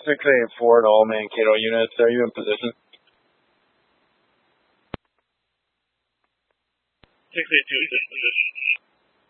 684 to all Mankato units. Are you in position? 682 is in position.